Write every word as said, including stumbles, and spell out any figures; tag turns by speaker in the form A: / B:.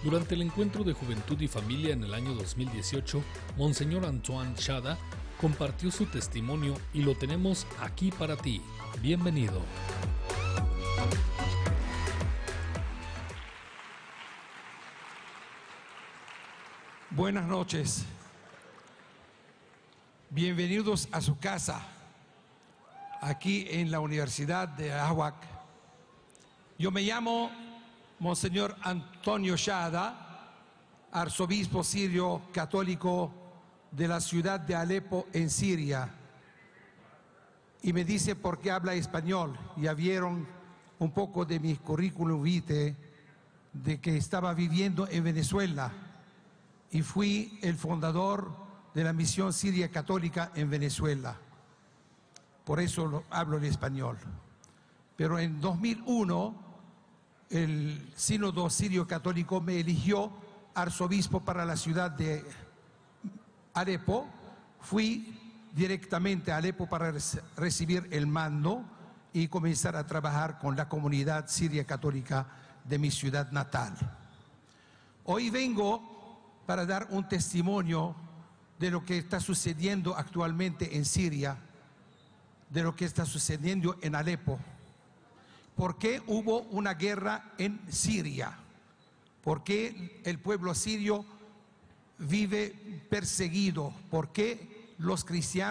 A: Durante el encuentro de Juventud y Familia en el año dos mil dieciocho, Monseñor Antoine Chada compartió su testimonio y lo tenemos aquí para ti. Bienvenido.
B: Buenas noches. Bienvenidos a su casa, aquí en la Universidad de Ahuac. Yo me llamo Monseñor Antonio Chada, arzobispo sirio católico de la ciudad de Alepo en Siria. Y me dice por qué habla español. Ya vieron un poco de mi currículum vitae, de que estaba viviendo en Venezuela y fui el fundador de la misión siria católica en Venezuela. Por eso lo, hablo el español. Pero en dos mil uno el sínodo sirio católico me eligió arzobispo para la ciudad de Alepo. Fui directamente a Alepo para recibir el mando y comenzar a trabajar con la comunidad siria católica de mi ciudad natal. Hoy vengo para dar un testimonio de lo que está sucediendo actualmente en Siria, de lo que está sucediendo en Alepo. ¿Por qué hubo una guerra en Siria? ¿Por qué el pueblo sirio vive perseguido? ¿Por qué los cristianos